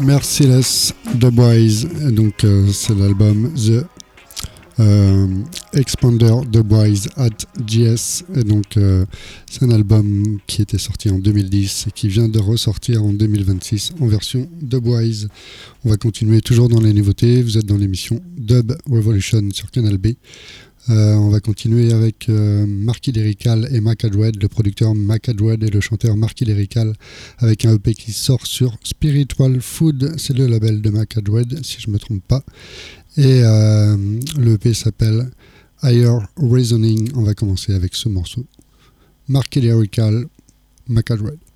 Merciless Dubwise, donc c'est l'album The Expander Dubwise at GS, et donc c'est un album qui était sorti en 2010 et qui vient de ressortir en 2026 en version Dubwise. On va continuer toujours dans les nouveautés, vous êtes dans l'émission Dub Revolution sur Canal B. On va continuer avec Marky Lyrical et Macadred, le producteur Macadred et le chanteur Marky Lyrical, avec un EP qui sort sur Spiritual Food, c'est le label de Macadred si je ne me trompe pas, et le EP s'appelle Higher Reasoning. On va commencer avec ce morceau, Marky Lyrical, Macadred.